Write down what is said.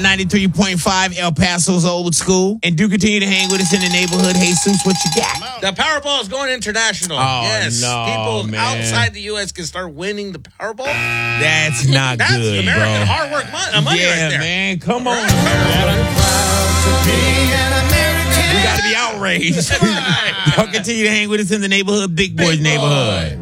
93.5 El Paso's old school. And do continue to hang with us in the neighborhood. Jesus, what you got? The Powerball is going international. Oh, yes. no, People man. outside the U.S. can start winning the Powerball. That's not That's good, American bro. hard work money Yeah, right there. man. Come on. We got to be outraged. Y'all continue to hang with us in the neighborhood, Big Boys neighborhood.